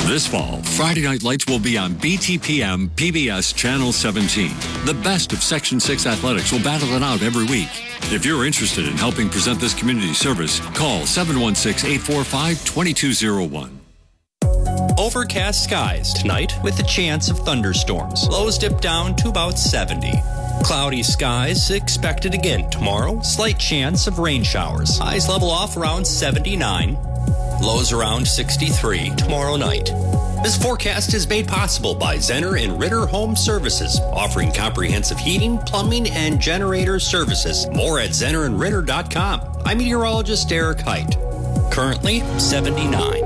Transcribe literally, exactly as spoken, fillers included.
This fall, Friday Night Lights will be on B T P M P B S Channel seventeen. The best of Section six athletics will battle it out every week. If you're interested in helping present this community service, call seven one six, eight four five, two two zero one. Overcast skies tonight with a chance of thunderstorms. Lows dip down to about seventy. Cloudy skies expected again tomorrow. Slight chance of rain showers. Highs level off around seventy-nine. Lows around sixty-three tomorrow night. This forecast is made possible by Zenner and Ritter Home Services, offering comprehensive heating, plumbing, and generator services. More at zenner and ritter dot com. I'm meteorologist Derek Height. Currently seventy-nine.